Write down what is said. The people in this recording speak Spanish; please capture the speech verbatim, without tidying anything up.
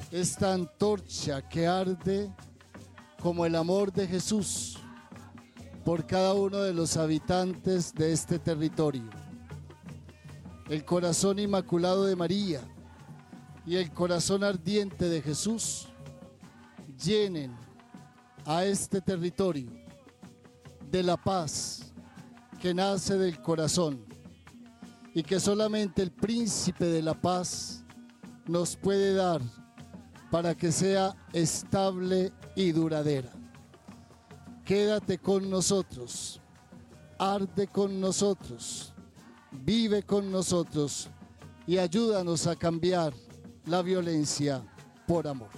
esta antorcha que arde como el amor de Jesús por cada uno de los habitantes de este territorio. El corazón inmaculado de María y el corazón ardiente de Jesús llenen a este territorio de la paz que nace del corazón y que solamente el príncipe de la paz nos puede dar para que sea estable y duradera. Quédate con nosotros, arde con nosotros, vive con nosotros y ayúdanos a cambiar la violencia por amor.